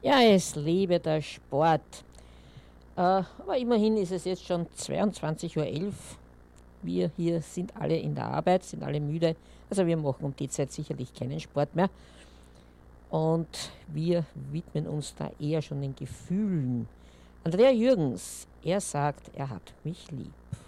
Ja, es liebe der Sport. Aber immerhin ist es jetzt schon 22:11 Uhr. Wir hier sind alle in der Arbeit, sind alle müde. Also wir machen um die Zeit sicherlich keinen Sport mehr. Und wir widmen uns da eher schon den Gefühlen. Andrea Jürgens, er sagt, er hat mich lieb.